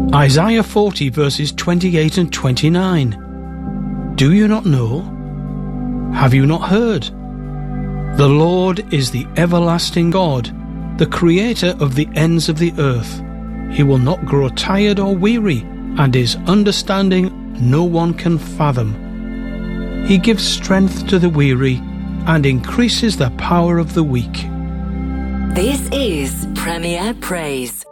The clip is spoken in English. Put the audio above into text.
Isaiah 40 verses 28 and 29. Do you not know? Have you not heard? The Lord is the everlasting God, the creator of the ends of the earth. He will not grow tired or weary, and his understanding no one can fathom. He gives strength to the weary and increases the power of the weak. This is Premier Praise.